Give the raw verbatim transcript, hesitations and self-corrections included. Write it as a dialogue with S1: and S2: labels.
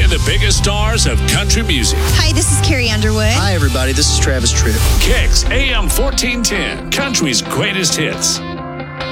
S1: and the biggest stars of country music.
S2: Hi, this is Carrie Underwood.
S3: Hi, everybody. This is Travis Tritt.
S1: Kicks A M fourteen ten, country's greatest hits.